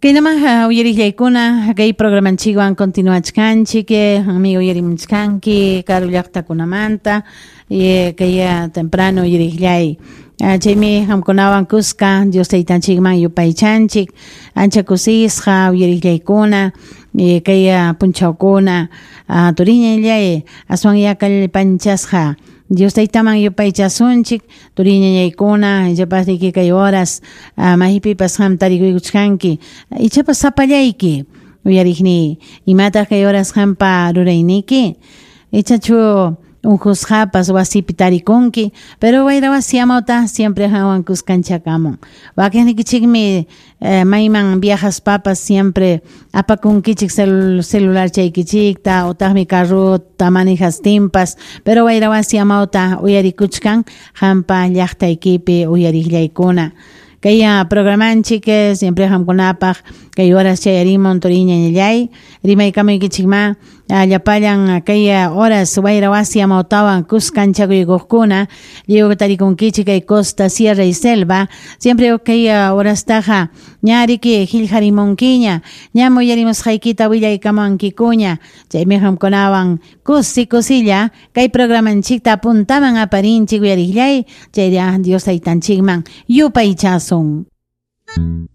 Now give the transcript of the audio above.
Kaynama uyarillaykuna kay programanchikwan continuachkanchik amigo uyarimunchkanki karu llaqtakunamanta kay temprano uyarillay chaymi hamkunawan kuska Dios taytanchikman yupaychanchik ancha kusisqa uyarillaykuna kay punchawkuna turiñallay aswan yakallpanchasqa Dios taytaman yupaychasunchik turiñañaykuna ichapasniki kay horas mahipipas ham tarikuykuchkanki ichapas sapallayki uyariqni imataq kay horas hampa rurayniki ichachu unqusqapas wasipi tarikunki pero wayra wasi amawta siempre hawan kuskanchakamun wakiqnikichikmi mayman viajaspapas siempre apakunkichik celular chaykichikta utaqmi carruta manejastinpas pero wayra wasi amawta uyarikuchkan hampa llaqtaykipi uyariqllaykuna kaya programanchik siempre hamkunapaq kay horas chayarimun turiñañallay rimaykamuykichikma llapallan kay horas wayra wasi amawtawan kuskanchakuykuqkuna lliwqa tarikunkichik kay costa sierra y selva siempre kay horastaqa ñariki qillqarimunkiña ñam uyarimusqaykita willaykamunkikuña chaymi hamkunawan kusilla kay programanchikta puntaman aparinchik uyariqllay chayra Dios taytanchikman yupaychasun.